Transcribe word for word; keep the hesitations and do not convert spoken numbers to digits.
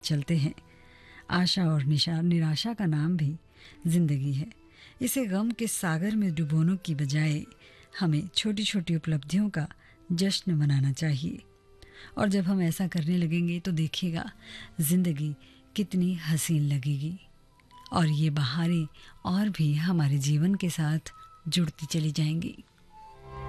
चलते हैं। आशा और निशा निराशा का नाम भी जिंदगी है। इसे गम के सागर में डुबोने की बजाय हमें छोटी छोटी उपलब्धियों का जश्न मनाना चाहिए। और जब हम ऐसा करने लगेंगे तो देखिएगा ज़िंदगी कितनी हसीन लगेगी और ये बहारें और भी हमारे जीवन के साथ जुड़ती चली जाएंगी।